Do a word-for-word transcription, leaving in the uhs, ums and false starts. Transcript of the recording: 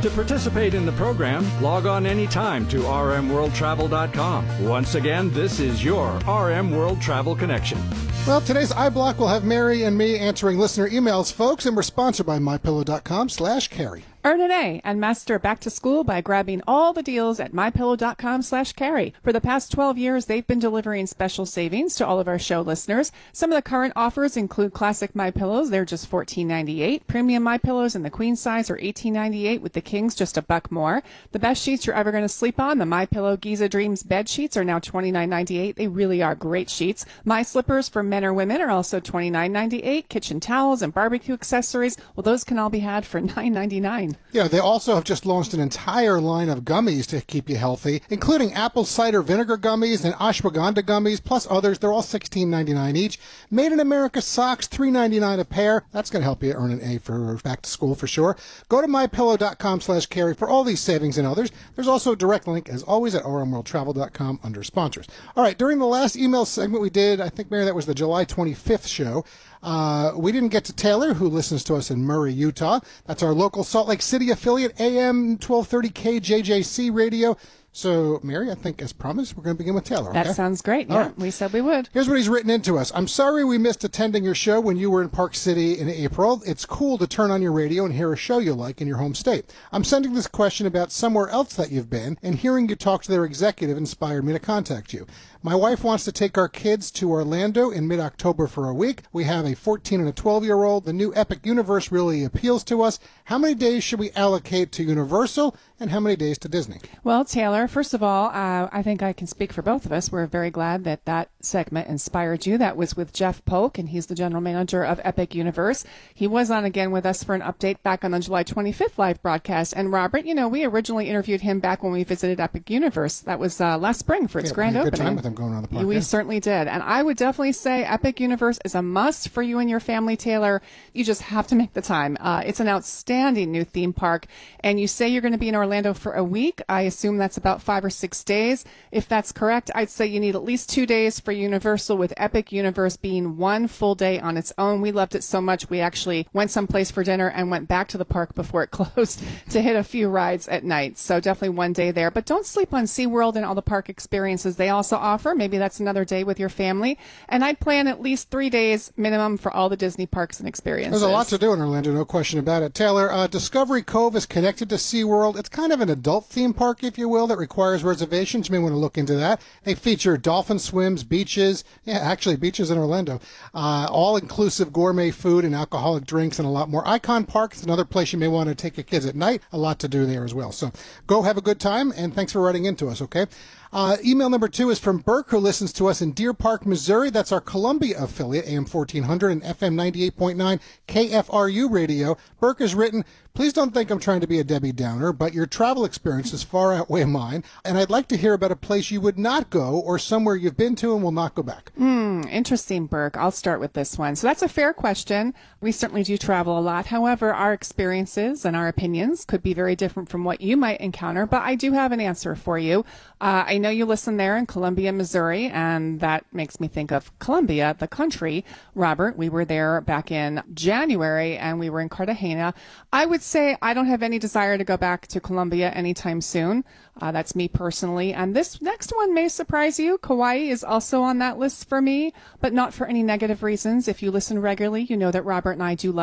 To participate in the program, log on anytime to r m world travel dot com. Once again, this is your R M World Travel Connection. Well, today's iBlock will have Mary and me answering listener emails, folks, and we're sponsored by my pillow dot com slash carry. Earn an A and master back to school by grabbing all the deals at my pillow dot com slash carry. For the past twelve years, they've been delivering special savings to all of our show listeners. Some of the current offers include classic MyPillows. They're just fourteen ninety-eight. Premium MyPillows in the queen size are eighteen ninety-eight, with the kings just a buck more. The best sheets you're ever going to sleep on, the MyPillow Giza Dreams bed sheets, are now twenty-nine ninety-eight. They really are great sheets. My slippers for men or women are also twenty-nine ninety-eight. Kitchen towels and barbecue accessories, well, those can all be had for nine ninety-nine. Yeah, they also have just launched an entire line of gummies to keep you healthy, including apple cider vinegar gummies and ashwagandha gummies, plus others. They're all sixteen ninety-nine each. Made in America socks, three ninety-nine a pair. That's going to help you earn an A for back to school for sure. Go to my pillow dot com slash carry for all these savings and others. There's also a direct link, as always, at r m world travel dot com under sponsors. All right, during the last email segment we did, I think, Mary, that was the July twenty-fifth show. Uh, we didn't get to Taylor, who listens to us in Murray, Utah. That's our local Salt Lake City affiliate, A M twelve thirty K J J C radio. So, Mary, I think as promised, we're going to begin with Taylor. Okay? That sounds great. All Yeah, right. We said we would. Here's what he's written into us. I'm sorry we missed attending your show when you were in Park City in April. It's cool to turn on your radio and hear a show you like in your home state. I'm sending this question about somewhere else that you've been, and hearing you talk to their executive inspired me to contact you. My wife wants to take our kids to Orlando in mid-October for a week. We have a fourteen and a twelve-year-old. The new Epic Universe really appeals to us. How many days should we allocate to Universal, and how many days to Disney? Well, Taylor, first of all, uh, I think I can speak for both of us. We're very glad that that segment inspired you. That was with Jeff Polk, and he's the general manager of Epic Universe. He was on again with us for an update back on the July twenty-fifth live broadcast. And Robert, you know, we originally interviewed him back when we visited Epic Universe. That was uh, last spring for its Yeah, grand we had a opening. good time with him going on the podcast. We certainly did. And I would definitely say Epic Universe is a must for you and your family, Taylor. You just have to make the time. Uh, it's an outstanding new theme park. And you say you're going to be in Orlando for a week. I assume that's about five or six days. If that's correct, I'd say you need at least two days for Universal, with Epic Universe being one full day on its own. We loved it so much, we actually went someplace for dinner and went back to the park before it closed to hit a few rides at night. So definitely one day there. But don't sleep on SeaWorld and all the park experiences they also offer. Maybe that's another day with your family. And I'd plan at least three days minimum for all the Disney parks and experiences. There's a lot to do in Orlando, no question about it. Taylor, uh, Discovery Cove is connected to SeaWorld. It's kind of an adult theme park, if you will, that requires reservations. You may want to look into that. They feature dolphin swims, beaches, yeah, actually beaches in Orlando, uh, all-inclusive gourmet food and alcoholic drinks and a lot more. Icon Park is another place you may want to take your kids at night. A lot to do there as well. So go have a good time, and thanks for writing into us, okay? Uh, email number two is from Burke, who listens to us in Deer Park, Missouri. That's our Columbia affiliate, A M fourteen hundred and F M ninety-eight point nine K F R U radio. Burke has written, please don't think I'm trying to be a Debbie Downer, but your travel experiences far outweigh mine, and I'd like to hear about a place you would not go or somewhere you've been to and will not go back. Hmm, interesting, Burke. I'll start with this one. So that's a fair question. We certainly do travel a lot. However, our experiences and our opinions could be very different from what you might encounter, but I do have an answer for you. Uh, I know you listen there in Columbia, Missouri, and that makes me think of Columbia, the country. Robert, we were there back in January, and we were in Cartagena. I would say I don't have any desire to go back to Columbia anytime soon. Uh, that's me personally. And this next one may surprise you. Kauai is also on that list for me, but not for any negative reasons. If you listen regularly, you know that Robert and I do love